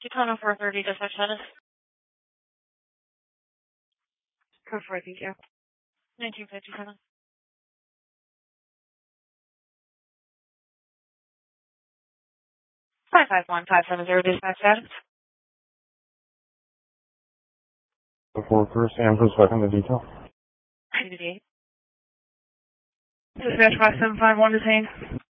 Daytona 430 dispatch status. Code 4, thank you. 1957. 551570 dispatch status. Before first, Sam, for second, the detail. 98. Dispatch 5751 detained.